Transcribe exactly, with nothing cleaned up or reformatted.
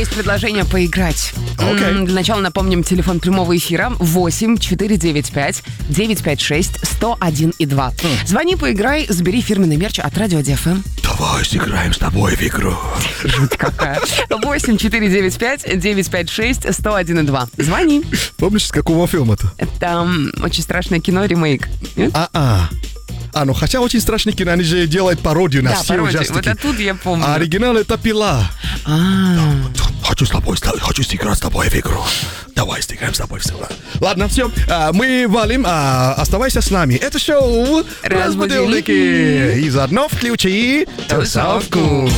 есть предложение поиграть. Окей. М, Для начала напомним телефон прямого эфира восемь четыре девять пять девять пять шесть сто один и два. Звони, поиграй, забери фирменный мерч от Радио Ди Эф Эм. Давай сыграем с тобой в игру. Жуть какая. восемь четыре девять пять девять пять шесть сто один и два. Звони. Помнишь, с какого фильма-то? Это м, очень страшное кино, ремейк. Нет? А-а. А, ну хотя очень страшный кино, они же делают пародию на Да, все пародия. ужастики. Вот оттуда я помню. А оригинал это «Пила». А, Хочу с тобой, ста- хочу сыграть с тобой в игру. Давай сыграем с тобой. Все. Ладно, все. А, мы валим. А, оставайся с нами. Это шоу Разбудилники. «Разбудилники». И заодно включи тусовку.